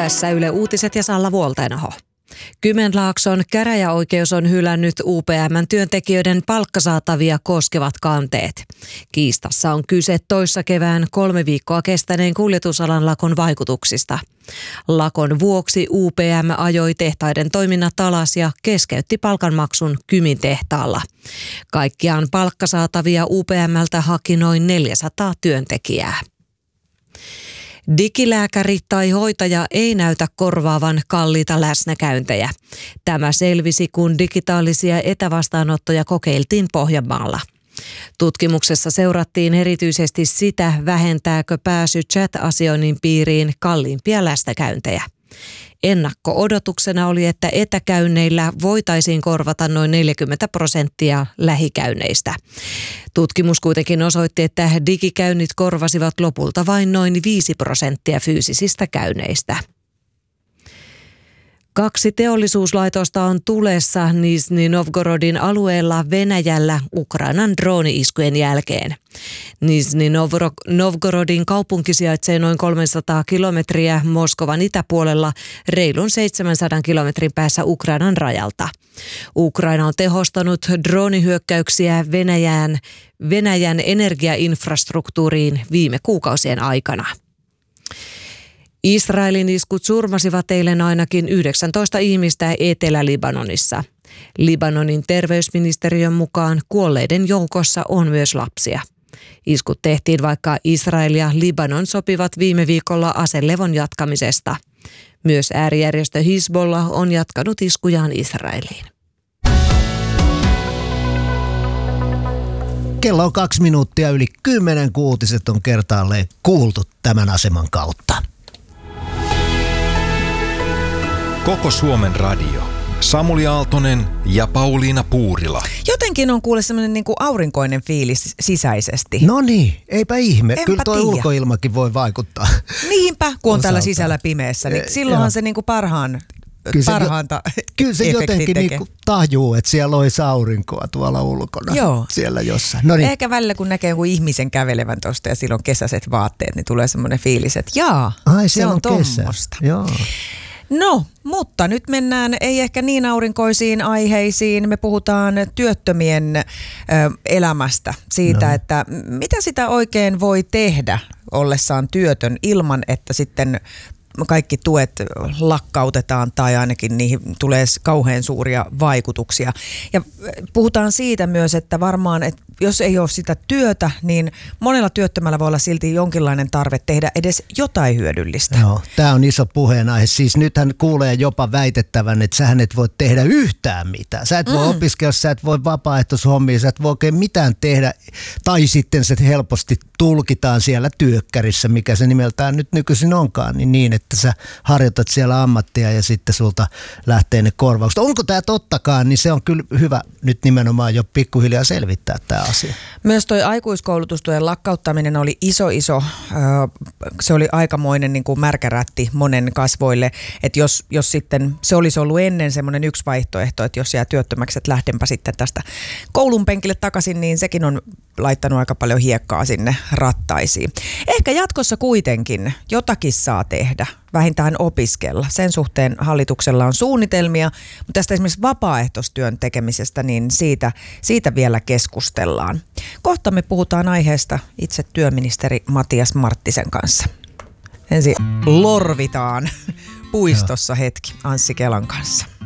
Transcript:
Tässä Yle Uutiset ja Salla Vuoltenaho. Kymenlaakson käräjäoikeus on hylännyt UPM:n työntekijöiden palkkasaatavia koskevat kanteet. Kiistassa on kyse toissa kevään 3 viikkoa kestäneen kuljetusalan lakon vaikutuksista. Lakon vuoksi UPM ajoi tehtaiden toiminnat alas ja keskeytti palkanmaksun Kymin tehtaalla. Kaikkiaan palkkasaatavia UPM:ltä haki noin 400 työntekijää. Digilääkäri tai hoitaja ei näytä korvaavan kalliita läsnäkäyntejä. Tämä selvisi, kun digitaalisia etävastaanottoja kokeiltiin Pohjanmaalla. Tutkimuksessa seurattiin erityisesti sitä, vähentääkö pääsy chat-asioinnin piiriin kalliimpia läsnäkäyntejä. Ennakko-odotuksena oli, että etäkäynneillä voitaisiin korvata noin 40% lähikäynneistä. Tutkimus kuitenkin osoitti, että digikäynnit korvasivat lopulta vain noin 5% fyysisistä käynneistä. 2 teollisuuslaitosta on tulessa Nizhny Novgorodin alueella Venäjällä Ukrainan drooni-iskujen jälkeen. Nizhny Novgorodin kaupunki sijaitsee noin 300 kilometriä Moskovan itäpuolella reilun 700 kilometrin päässä Ukrainan rajalta. Ukraina on tehostanut droonihyökkäyksiä Venäjän energiainfrastruktuuriin viime kuukausien aikana. Israelin iskut surmasivat eilen ainakin 19 ihmistä Etelä-Libanonissa. Libanonin terveysministeriön mukaan kuolleiden joukossa on myös lapsia. Iskut tehtiin, vaikka Israel ja Libanon sopivat viime viikolla aselevon jatkamisesta. Myös äärijärjestö Hizbollah on jatkanut iskujaan Israeliin. Kello on 2 minuuttia yli 10, kun uutiset on kertaalleen kuultu tämän aseman kautta. Koko Suomen radio. Samuli Aaltonen ja Pauliina Puurila. Jotenkin on kuule semmoinen niin kuin aurinkoinen fiilis sisäisesti. No niin, eipä ihme. Enpä Kyllä tuo tiedä. ulkoilmakin voi vaikuttaa. Niinpä, kun on täällä Osaltaan. sisällä pimeässä, niin silloinhan se niin kuin parhaanta Kyllä se efektin jotenkin tekee. niinku tajuu, että siellä olisi aurinkoa tuolla ulkona. Joo. Siellä jossain. No niin. Ehkä välillä kun näkee jonkun ihmisen kävelevän tuosta ja silloin kesäiset vaatteet, niin tulee semmoinen fiilis, että Ai, se siellä on kesä. tommosta. Joo. No, mutta nyt mennään ei ehkä niin aurinkoisiin aiheisiin. Me puhutaan työttömien elämästä, siitä, että mitä sitä oikein voi tehdä ollessaan työtön ilman, että sitten kaikki tuet lakkautetaan tai ainakin niihin tulee kauhean suuria vaikutuksia. Ja puhutaan siitä myös, että varmaan, että jos ei ole sitä työtä, niin monella työttömällä voi olla silti jonkinlainen tarve tehdä edes jotain hyödyllistä. Joo, tämä on iso puheenaihe. Siis nythän kuulee jopa väitettävän, että sähän et voi tehdä yhtään mitään. Sä et voi opiskella, sä et voi vapaaehtoishommia, sä et voi oikein mitään tehdä. Tai sitten se helposti tulkitaan siellä työkkärissä, mikä se nimeltään nyt nykyisin onkaan, niin että sä harjoitat siellä ammattia ja sitten sulta lähtee ne korvaukset. Onko tämä tottakaan, niin se on kyllä hyvä nyt nimenomaan jo pikkuhiljaa selvittää tämä asia. Myös toi aikuiskoulutustuen lakkauttaminen oli iso, se oli aikamoinen niin kuin märkärätti monen kasvoille, että jos sitten se olisi ollut ennen semmoinen yksi vaihtoehto, että jos jää työttömäksi, että lähdenpä sitten tästä koulun penkille takaisin, niin sekin on laittanut aika paljon hiekkaa sinne rattaisiin. Ehkä jatkossa kuitenkin jotakin saa tehdä, vähintään opiskella. Sen suhteen hallituksella on suunnitelmia, mutta tästä esimerkiksi vapaaehtoistyön tekemisestä, niin siitä vielä keskustellaan. Kohta me puhutaan aiheesta itse työministeri Matias Marttisen kanssa. Ensin lorvitaan puistossa hetki Anssi Kelan kanssa.